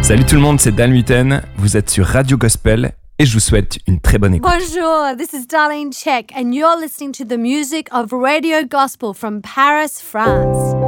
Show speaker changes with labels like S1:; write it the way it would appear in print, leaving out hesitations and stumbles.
S1: Salut tout le monde, c'est Dan Muten. Vous êtes sur Radio Gospel et je vous souhaite une très bonne écoute.
S2: Bonjour, this is Darlene Check and you're listening to the music of Radio Gospel from Paris, France.